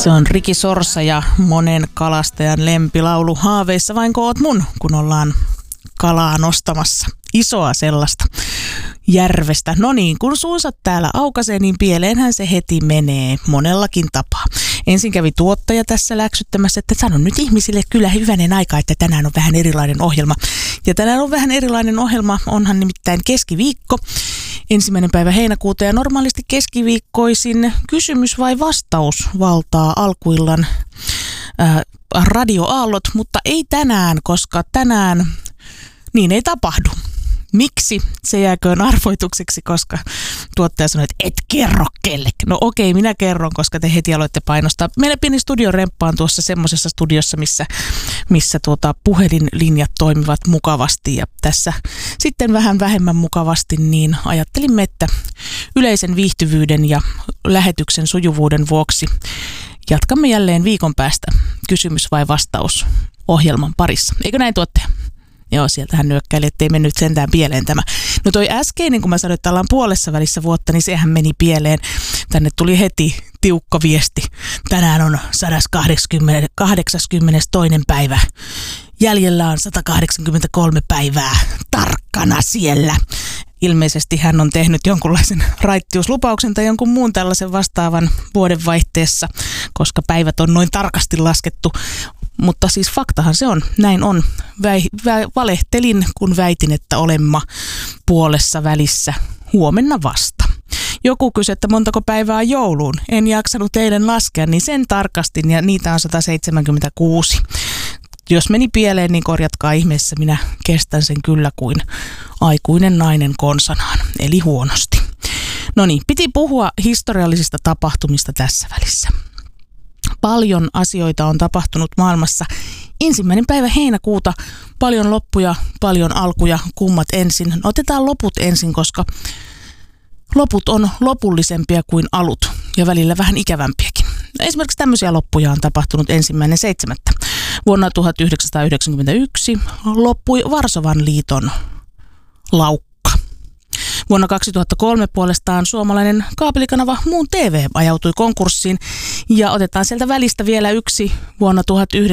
Se on Riki Sorsa ja monen kalastajan lempilaulu Haaveissa vainko oot mun, kun ollaan kalaa nostamassa. Isoa sellaista järvestä. No niin, kun suunsa täällä aukaisee, niin pieleenhän se heti menee monellakin tapaa. Ensin kävi tuottaja tässä läksyttämässä, että sanon nyt ihmisille kyllä hyvänen aika, että tänään on vähän erilainen ohjelma. Ja tänään on vähän erilainen ohjelma, onhan nimittäin keskiviikko. 1. päivä heinäkuuta ja normaalisti keskiviikkoisin kysymys vai vastaus valtaa alkuillan radioaallot, mutta ei tänään, koska tänään niin ei tapahdu. Miksi? Se jääköön arvoitukseksi, koska tuottaja sanoi, että et kerro kellekään. No okei, minä kerron, koska te heti aloitte painostaa. Meillä pieni studioremppa on tuossa semmoisessa studiossa, missä puhelinlinjat toimivat mukavasti. Ja tässä sitten vähän vähemmän mukavasti, niin ajattelimme, että yleisen viihtyvyyden ja lähetyksen sujuvuuden vuoksi jatkamme jälleen viikon päästä kysymys vai vastaus ohjelman parissa. Eikö näin, tuottaja? Joo, sieltä hän nyökkäili, ettei mennyt sentään pieleen tämä. No toi äskeinen, kun mä sanoin, että ollaan puolessa välissä vuotta, niin sehän meni pieleen. Tänne tuli heti tiukka viesti. Tänään on 182. päivä. Jäljellä on 183 päivää tarkkana siellä. Ilmeisesti hän on tehnyt jonkunlaisen raittiuslupauksen tai jonkun muun tällaisen vastaavan vuodenvaihteessa, koska päivät on noin tarkasti laskettu. Mutta siis faktahan se on, näin on. Valehtelin, kun väitin, että olemma puolessa välissä huomenna vasta. Joku kysyi, että montako päivää on jouluun. En jaksanut eilen laskea, niin sen tarkastin ja niitä on 176. Jos meni pieleen, niin korjatkaa ihmeessä. Minä kestän sen kyllä kuin aikuinen nainen konsanaan, eli huonosti. No niin, piti puhua historiallisista tapahtumista tässä välissä. Paljon asioita on tapahtunut maailmassa. 1. päivä heinäkuuta, paljon loppuja, paljon alkuja, kummat ensin. Otetaan loput ensin, koska loput on lopullisempia kuin alut ja välillä vähän ikävämpiäkin. Esimerkiksi tämmöisiä loppuja on tapahtunut 1.7. Vuonna 1991 loppui Varsovan liiton laukka. Vuonna 2003 puolestaan suomalainen kaapelikanava Muun TV ajautui konkurssiin ja otetaan sieltä välistä vielä yksi. Vuonna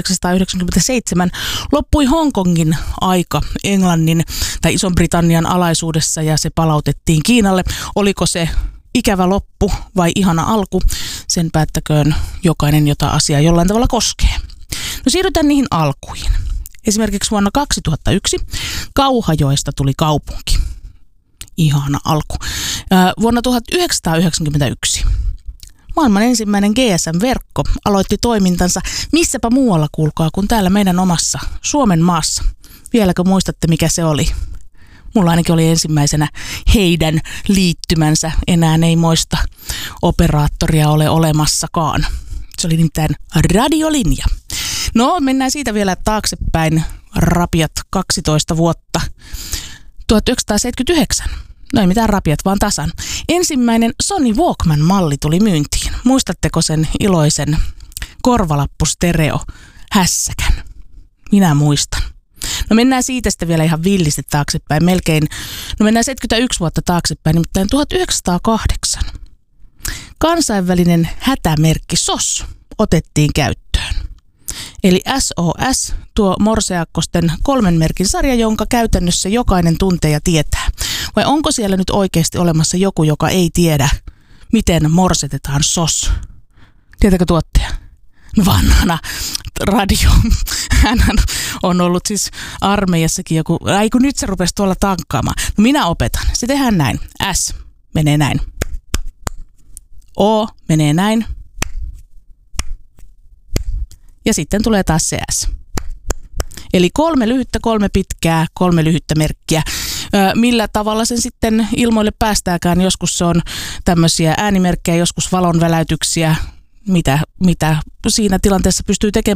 1997 loppui Hongkongin aika Englannin tai Ison-Britannian alaisuudessa ja se palautettiin Kiinalle. Oliko se ikävä loppu vai ihana alku? Sen päättäköön jokainen, jota asia jollain tavalla koskee. No siirrytään niihin alkuihin. Esimerkiksi vuonna 2001 Kauhajoesta tuli kaupunki. Ihana alku. Vuonna 1991 maailman ensimmäinen GSM-verkko aloitti toimintansa missäpä muualla, kuulkaa, kuin täällä meidän omassa Suomen maassa. Vieläkö muistatte, mikä se oli? Mulla ainakin oli ensimmäisenä heidän liittymänsä. Enää ei muista operaattoria ole olemassakaan. Se oli nimittäin radiolinja. No, mennään siitä vielä taaksepäin rapiat 12 vuotta. 1979. No ei mitään rapiat, vaan tasan. Ensimmäinen Sony Walkman-malli tuli myyntiin. Muistatteko sen iloisen korvalappustereo hässäkän? Minä muistan. No mennään siitä sitten vielä ihan villisti taaksepäin. Melkein, no mennään 71 vuotta taaksepäin, nimittäin 1908. Kansainvälinen hätämerkki SOS otettiin käyttöön. Eli SOS, tuo morseakkosten 3 merkin sarja, jonka käytännössä jokainen tuntee ja tietää. Vai onko siellä nyt oikeasti olemassa joku, joka ei tiedä, miten morsetetaan SOS? Tietääkö tuottaja? Vanhana radio. Hän on ollut siis armeijassakin joku, kun nyt se rupesi tuolla tankkaamaan. No minä opetan. Se tehdään näin. S menee näin. O menee näin. Ja sitten tulee taas se S. Eli 3 lyhyttä, 3 pitkää, 3 lyhyttä merkkiä. Millä tavalla sen sitten ilmoille päästääkään? Joskus se on tämmöisiä äänimerkkejä, joskus valonväläytyksiä, mitä siinä tilanteessa pystyy tekemään.